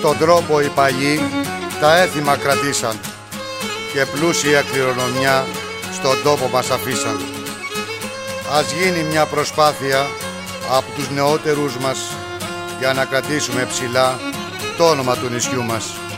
Τον τρόπο οι παλιοί τα έθιμα κρατήσαν και πλούσια κληρονομιά στον τόπο μας αφήσαν. Ας γίνει μια προσπάθεια από τους νεότερους μας για να κρατήσουμε ψηλά το όνομα του νησιού μας.